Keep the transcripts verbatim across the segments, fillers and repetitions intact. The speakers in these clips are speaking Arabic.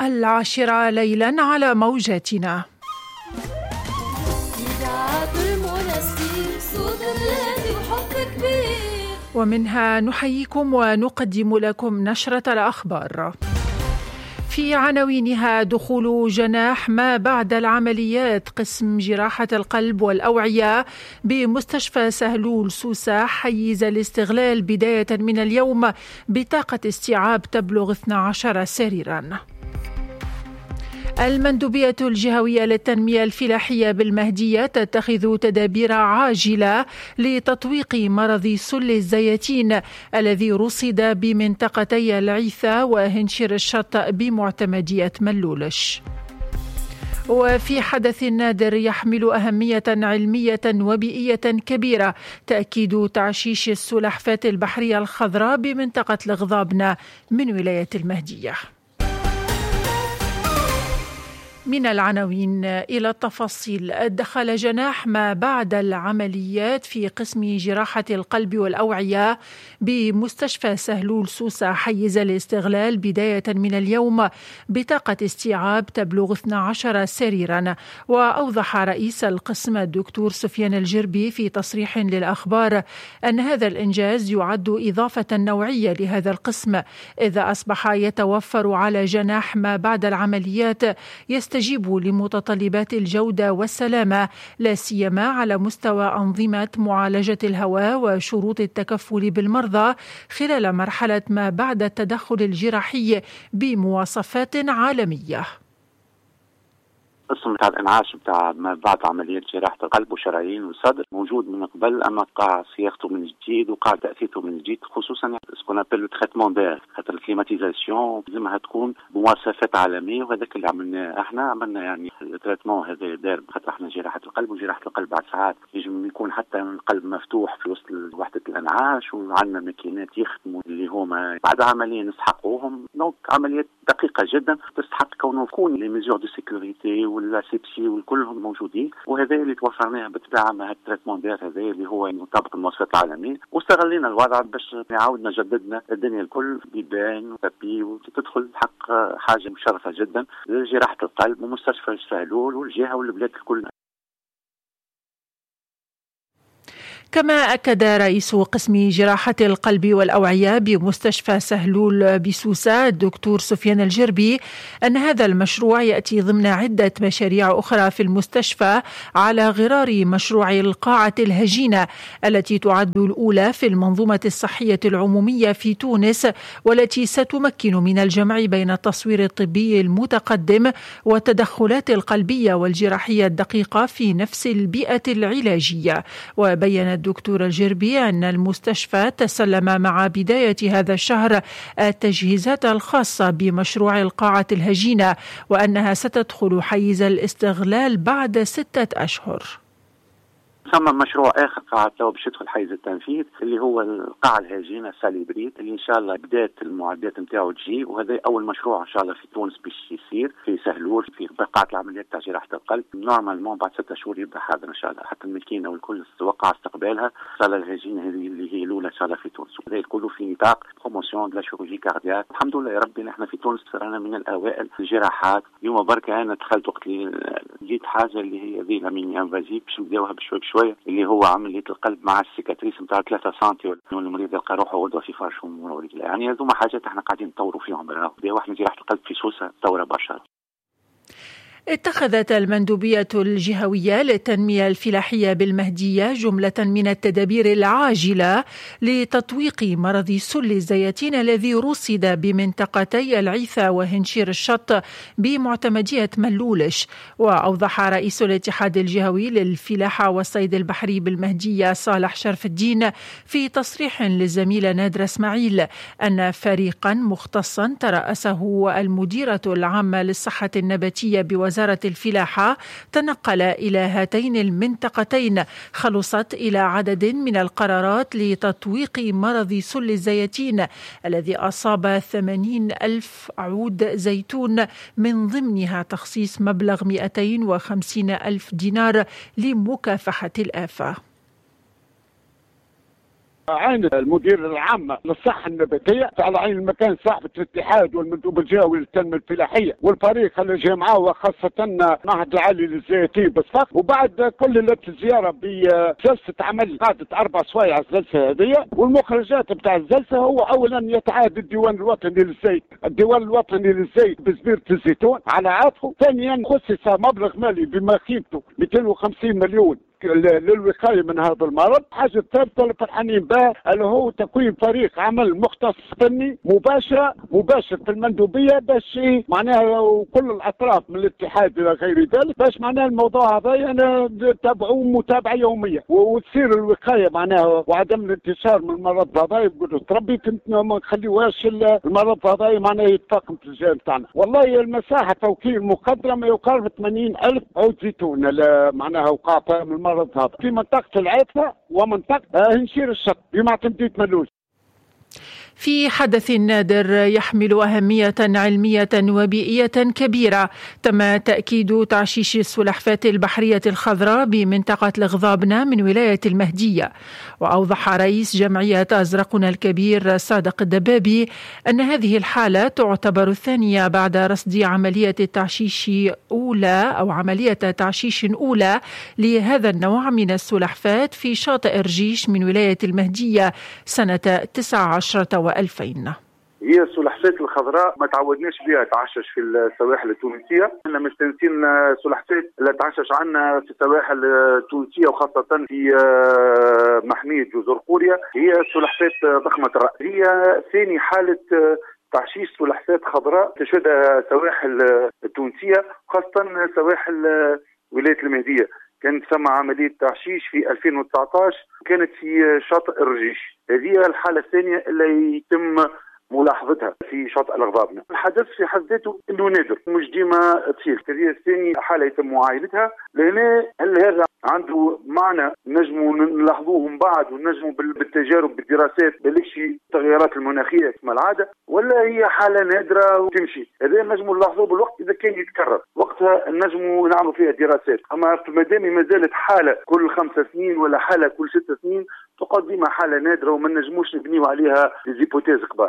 العاشرة ليلا على موجاتنا. ومنها نحييكم ونقدم لكم نشرة الأخبار. في عناوينها: دخول جناح ما بعد العمليات قسم جراحة القلب والأوعية بمستشفى سهلول سوسة حيز الاستغلال بداية من اليوم بطاقة استيعاب تبلغ اثني عشر سريرا. المندوبية الجهوية للتنمية الفلاحية بالمهدية تتخذ تدابير عاجلة لتطويق مرض سل الزيتين الذي رصد بمنطقتي العيثة وهنشير الشط بمعتمدية ملولش. وفي حدث نادر يحمل أهمية علمية وبيئية كبيرة، تأكيد تعشيش السلحفاة البحرية الخضراء بمنطقة الغضابنة من ولاية المهدية. من العناوين إلى التفاصيل: دخل جناح ما بعد العمليات في قسم جراحة القلب والأوعية بمستشفى سهلول سوسة حيز الاستغلال بداية من اليوم بطاقة استيعاب تبلغ اثني عشر سريرا. وأوضح رئيس القسم الدكتور سفيان الجربي في تصريح للأخبار أن هذا الإنجاز يعد إضافة نوعية لهذا القسم، إذا أصبح يتوفر على جناح ما بعد العمليات يست تجيب لمتطلبات الجودة والسلامة، لا سيما على مستوى أنظمة معالجة الهواء وشروط التكفل بالمرضى خلال مرحلة ما بعد التدخل الجراحي بمواصفات عالمية. قسم بتاع الانعاش بتاع ما بعد عملية جراحة القلب والشرايين والصدر موجود من قبل، اما قاع صياغته من جديد وقاع تأثيره من جديد، خصوصا سكون ابل لو تريتمون دير، خاطر الكليماتيزاسيون لازمها تكون بمواصفات عالمية، وهذاك اللي عملناه احنا. عملنا يعني التريتمون هذا دار خاطر احنا جراحة القلب وجراحة القلب بعد ساعات يجب يكون حتى القلب مفتوح في وسط وحدة الانعاش، وعندنا ماكينات يخدموا اللي هما بعد عملية نسحقوهم. دونك عمليات دقيقة جدا تستحق كونه يكون لي ميزور دو سيكوريتي والسيبسي والكلهم موجودين، وهذا اللي توفرناه بالطبيعه مع التريتمون دير هذا اللي هو مطابق المواصفات العالميه، واستغلينا الوضع باش عاودنا جددنا الدنيا الكل بيبان وبابي وتدخل حق حاجه مشرفه جدا لجراحه القلب ومستشفى السهلول والجهه والبلاد الكل. كما أكد رئيس قسم جراحة القلب والأوعية بمستشفى سهلول بسوسة الدكتور سفيان الجربي أن هذا المشروع يأتي ضمن عدة مشاريع أخرى في المستشفى على غرار مشروع القاعة الهجينة التي تعد الأولى في المنظومة الصحية العمومية في تونس، والتي ستمكن من الجمع بين التصوير الطبي المتقدم والتدخلات القلبية والجراحية الدقيقة في نفس البيئة العلاجية. وبين الدكتور الجربي أن المستشفى تسلم مع بداية هذا الشهر التجهيزات الخاصة بمشروع القاعة الهجينة، وأنها ستدخل حيز الاستغلال بعد ستة أشهر. ثم مشروع اخر قاعد تو باش يدخل حيز التنفيذ اللي هو القاعه الهجينه ساليبريد، اللي ان شاء الله بدات المعدات نتاعو تجي، وهذا اول مشروع ان شاء الله في تونس باش يصير في سهلول في قاعه العمليات تاع جراحه القلب. نورمالمون بعد ستة شهور يبدا هذا ان شاء الله، حتى الماكينه والكل توقع استقبالها. ان شاء الله الهجينه هذه اللي هي الاولى ان شاء الله في تونس، وهذا كله في نطاق بروموسيون دو لا شيروجي كاردياك. الحمد لله يا ربي نحن في تونس صرنا من الاوائل الجراحات. اليوم بركه انا دخلت وقت اللي جيت حاجه اللي هي ذي لامين انفازيف باش نبداوها بشوي بشويه، اللي هو عملية القلب مع السيكاتريس نتاع ثلاثة سنتي والمريض يلقى روحه غدوة في فرش ومورد. يعني هذوما حاجات احنا قاعدين نطوروا فيهم برا. واحنا جراحة القلب في سوسة تطور برشا. اتخذت المندوبية الجهوية للتنمية الفلاحية بالمهدية جملة من التدابير العاجلة لتطويق مرض سل الزيتين الذي رصد بمنطقتي العيثة وهنشير الشط بمعتمدية ملولش. وأوضح رئيس الاتحاد الجهوي للفلاحة والصيد البحري بالمهدية صالح شرف الدين في تصريح للزميلة نادرة اسماعيل أن فريقا مختصا ترأسه المديرة العامة للصحة النباتية بوزارة وزارة الفلاحة تنقل إلى هاتين المنطقتين، خلصت إلى عدد من القرارات لتطويق مرض سل الزيتين الذي أصاب ثمانين ألف عود زيتون، من ضمنها تخصيص مبلغ مئتين وخمسين ألف دينار لمكافحة الآفة. عين المدير العام للصحة النباتية على عين المكان صاحبة الاتحاد والمندوب الجهوي للتنمية الفلاحية والفريق اللي جاء معاه وخاصة المعهد العالي للزيتين بصفاق. وبعد كل الزيارة بجلسة عمل قعدت أربع سوايع الجلسة هذه، والمخرجات بتاع الجلسة هو أولا يتعاد الديوان الوطني للزيت الديوان الوطني للزيت بزبيرة الزيتون على عاتقه. ثانيا خصص مبلغ مالي بما قيمته مئتين وخمسين مليون للوقايه من هذا المرض. حاجه الثالثه اللي فرحانين بها اللي هو تكوين فريق عمل مختص فني مباشره مباشر في المندوبيه باش معناها كل الاطراف من الاتحاد الى غير ذلك باش معناها الموضوع هذا يعني نتابعوه متابعه يوميه وتصير الوقايه معناها وعدم الانتشار من المرض هذا. يقولوا تربي كنت ما نخليوهاش المرض هذا معناها يتفاقم في الجهه بتاعنا. والله المساحه توكيل مقدره ما يقارب ثمانين ألف عود زيتون معناها وقع من المرض هذا في منطقة العيفة ومنطقة هنشير الشط بمعتمدية ملوز. في حدث نادر يحمل أهمية علمية وبيئية كبيرة تم تأكيد تعشيش السلحفاة البحرية الخضراء بمنطقة الغضابنة من ولاية المهدية. وأوضح رئيس جمعية أزرقنا الكبير صادق الدبابي أن هذه الحالة تعتبر الثانية بعد رصد عملية التعشيش أولى أو عملية تعشيش أولى لهذا النوع من السلحفاة في شاطئ رجيش من ولاية المهدية سنة تسعة عشر وألفين. هي السلحفاة الخضراء ما تعودناش بها تعشش في السواحل التونسية. احنا مستنسين سلحفاة اللي تعشش عنا في السواحل التونسية وخاصة في محمية جزر قوريا. هي سلحفاة ضخمة الرأس. هي ثاني حالة تعشيش سلحفاة خضراء تشهدها السواحل التونسية خاصة سواحل ولاية المهدية. كانت ثم عملية تعشيش في ألفين وتسعة عشر كانت في شاطئ الرجيش. هذه الحالة الثانية اللي يتم ملاحظتها في شاطئ الغضابنة. الحدث في حد ذاته انه نادر مش ديما تصير. هذه الثانية حالة يتم معاينتها لهنا. هل هذا عنده معنى نجموا نلاحظوه من بعد ونجموا بالتجارب بالدراسات بلش التغيرات المناخية كما العادة، ولا هي حالة نادرة وتمشي؟ هذا نجموا نلاحظوه بالوقت إذا كان يتكرر وقتها نجموا نعملوا فيها دراسات. أما ما دام ما زالت حالة كل خمس سنين ولا حالة كل ست سنين تقعد ديما حالة نادرة وما نجموش نبنيو عليها زيبوتيز كبار.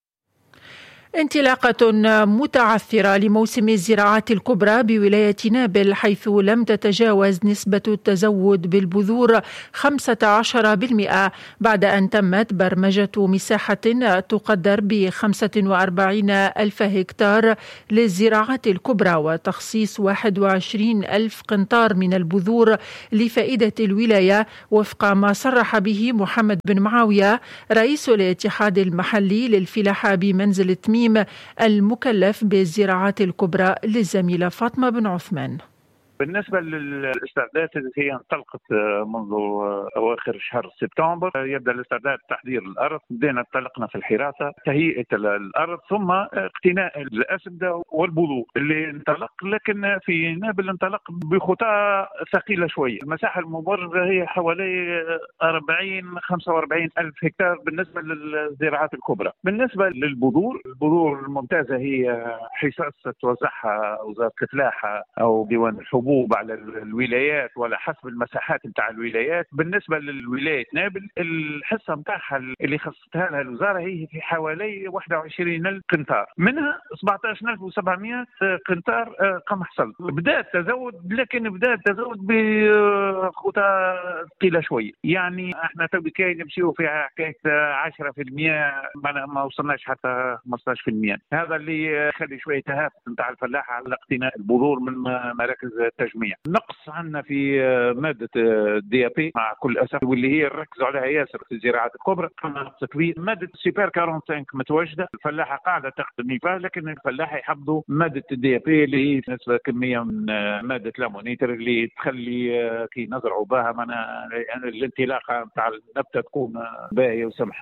انطلاقة متعثرة لموسم الزراعات الكبرى بولاية نابل حيث لم تتجاوز نسبة التزود بالبذور خمسة عشر بالمئة بعد أن تمت برمجة مساحة تقدر ب خمسة وأربعين ألف هكتار للزراعات الكبرى وتخصيص واحد وعشرين ألف قنطار من البذور لفائدة الولاية وفق ما صرح به محمد بن معاوية رئيس الاتحاد المحلي للفلاحة بمنزل تميم المكلف بالزراعات الكبرى للزميلة فاطمة بن عثمان. بالنسبة للاستعدادات هي انطلقت منذ أواخر شهر سبتمبر. يبدأ الاستعداد تحضير الأرض. بدينا انطلقنا في الحراسة تهيئة الأرض ثم اقتناء الأسمدة والبذور اللي انطلق. لكن في نابل انطلق بخطى ثقيلة شوية. المساحة المبررة هي حوالي أربعين خمسة وأربعين ألف هكتار بالنسبة للزراعات الكبرى. بالنسبة للبذور البذور الممتازة هي حصص توزعها وزارة الفلاحة أو ديوان الحبوب على الولايات وعلى حسب المساحات نتاع الولايات. بالنسبه للولايه نابل الحصه نتاعها اللي خصتها لها الوزاره هي في حوالي واحد وعشرين ألف قنطار، منها سبعة عشر ألف وسبعمئة قنطار قمح صلب. بدا التزود لكن بدا التزود بخطى ثقيله شويه. يعني احنا تو كاين نمشيو في حكايه عشرة بالمئة ما وصلناش حتى خمسة عشر بالمئة. هذا اللي يخلي شويه تهافت نتاع الفلاحه على اقتناء البذور من مراكز التجميع. نقص عندنا في ماده الدي ا بي مع كل اسف واللي هي نركزوا عليها ياسر في الزراعات الكبرى. نقص كبير. ماده السوبر خمسة وأربعين متواجده. الفلاحه قاعده تاخذ نيفا لكن الفلاحه يحفظوا ماده الدي ا بي اللي هي نسبه كميه من ماده لامونيتر اللي تخلي كي نزرعوا بها معنا يعني الانطلاقه نتاع النبته تكون باهيه وسمحه.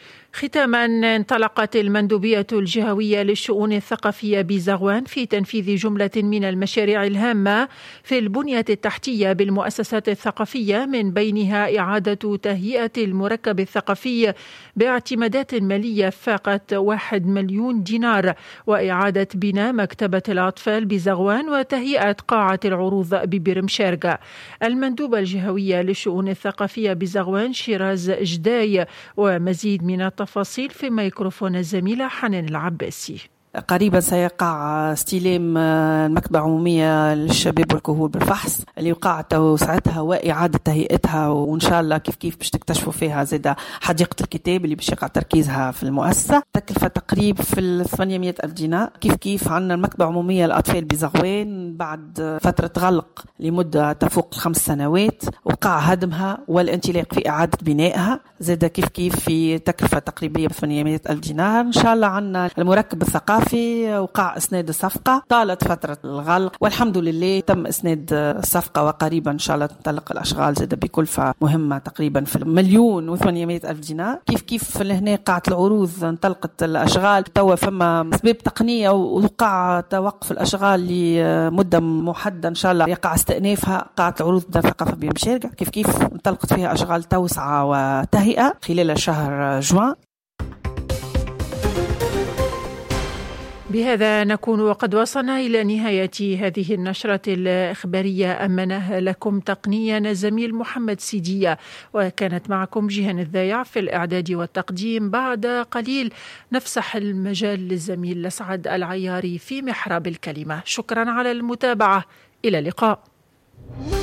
ختاما، انطلقت المندوبية الجهوية للشؤون الثقافية بزغوان في تنفيذ جملة من المشاريع الهامة في البنية التحتية بالمؤسسات الثقافية، من بينها إعادة تهيئة المركب الثقافي باعتمادات مالية فاقت واحد مليون دينار، وإعادة بناء مكتبة الأطفال بزغوان، وتهيئة قاعة العروض ببرمشارقة. المندوبة الجهوية للشؤون الثقافية بزغوان شيراز جداي، ومزيد من التفاصيل في ميكروفون الزميلة حنان العباسي. قريبا سيقع استلام المكتبة العمومية للشباب والكهول بالفحص اللي وقع توسعتها وإعادة تهيئتها، وإن شاء الله كيف كيف باش تكتشفوا فيها زيادة حديقة الكتاب اللي باش يقع تركيزها في المؤسسة. تكلفة تقريب في ثمانمائة ألف دينار. كيف كيف عنا المكتبة العمومية للأطفال بزغوان بعد فترة غلق لمدة تفوق الخمس سنوات وقع هدمها والانطلاق في إعادة بنائها، زيادة كيف كيف في تكلفة تقريبية ثمانمائة ألف دينار. إن شاء الله عنا المركب الثقافي في وقع إسناد الصفقة، طالت فترة الغلق والحمد لله تم إسناد الصفقة، وقريبا إن شاء الله تنطلق الأشغال زاد بكلفة مهمة تقريبا في مليون وثمانمائة ألف دينار. كيف كيف لهنا قاعة العروض انطلقت الأشغال، توا فما أسباب تقنية ووقع توقف الأشغال لمدة محددة، إن شاء الله يقع استئنافها قاعة العروض الثقافة بمشارقة. كيف كيف انطلقت فيها أشغال توسعة وتهيئة خلال شهر جوان. بهذا نكون وقد وصلنا إلى نهاية هذه النشرة الإخبارية، أمنها لكم تقنيا الزميل محمد سيدية، وكانت معكم جيهان الذايع في الإعداد والتقديم. بعد قليل نفسح المجال للزميل لسعد العياري في محراب الكلمة. شكرا على المتابعة، إلى اللقاء.